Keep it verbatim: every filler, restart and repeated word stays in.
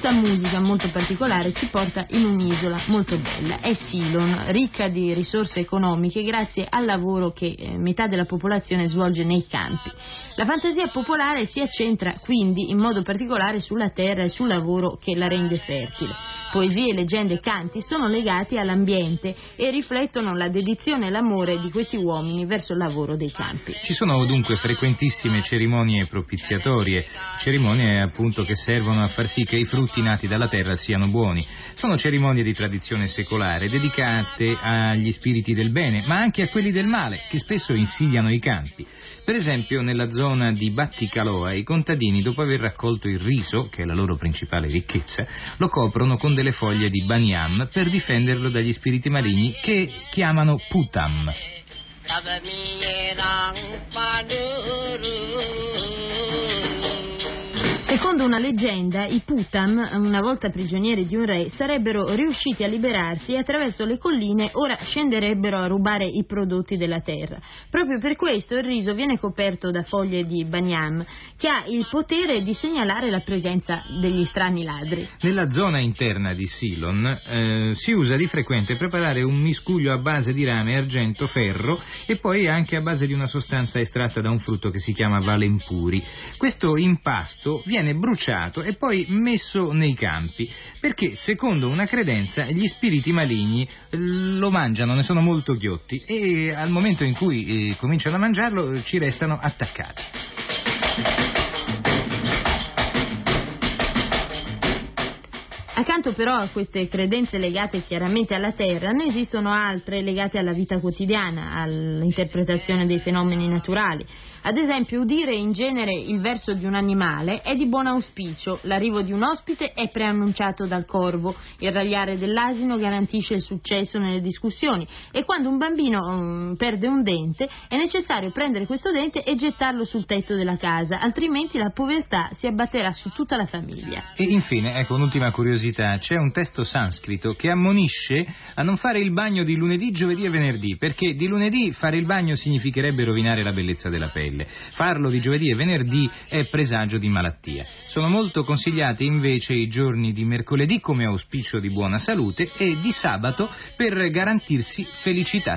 Questa musica molto particolare ci porta in un'isola molto bella, è Ceylon, ricca di risorse economiche grazie al lavoro che eh, metà della popolazione svolge nei campi. La fantasia popolare si accentra quindi in modo particolare sulla terra e sul lavoro che la rende fertile. Poesie, leggende e canti sono legati all'ambiente e riflettono la dedizione e l'amore di questi uomini verso il lavoro dei campi. Ci sono dunque frequentissime cerimonie propiziatorie, cerimonie appunto che servono a far sì che i frutti nati dalla terra siano buoni. Sono cerimonie di tradizione secolare, dedicate agli spiriti del bene, ma anche a quelli del male, che spesso insidiano i campi. Per esempio, nella zona di Batticaloa, i contadini, dopo aver raccolto il riso, che è la loro principale ricchezza, lo coprono con delle foglie di baniam per difenderlo dagli spiriti maligni che chiamano putam. Secondo una leggenda, i Putam, una volta prigionieri di un re, sarebbero riusciti a liberarsi e attraverso le colline ora scenderebbero a rubare i prodotti della terra. Proprio per questo il riso viene coperto da foglie di baniam, che ha il potere di segnalare la presenza degli strani ladri. Nella zona interna di Ceylon eh, si usa di frequente preparare un miscuglio a base di rame, argento, ferro e poi anche a base di una sostanza estratta da un frutto che si chiama valempuri. Questo impasto viene bruciato e poi messo nei campi, perché secondo una credenza gli spiriti maligni lo mangiano, ne sono molto ghiotti e al momento in cui eh, cominciano a mangiarlo ci restano attaccati. Accanto però a queste credenze legate chiaramente alla terra, ne esistono altre legate alla vita quotidiana, all'interpretazione dei fenomeni naturali. Ad esempio, udire in genere il verso di un animale è di buon auspicio, l'arrivo di un ospite è preannunciato dal corvo, il ragliare dell'asino garantisce il successo nelle discussioni e quando un bambino um, perde un dente è necessario prendere questo dente e gettarlo sul tetto della casa, altrimenti la povertà si abbatterà su tutta la famiglia. E infine, ecco un'ultima curiosità, c'è un testo sanscrito che ammonisce a non fare il bagno di lunedì, giovedì e venerdì, perché di lunedì fare il bagno significherebbe rovinare la bellezza della pelle. Farlo di giovedì e venerdì è presagio di malattia. Sono molto consigliati invece i giorni di mercoledì come auspicio di buona salute e di sabato per garantirsi felicità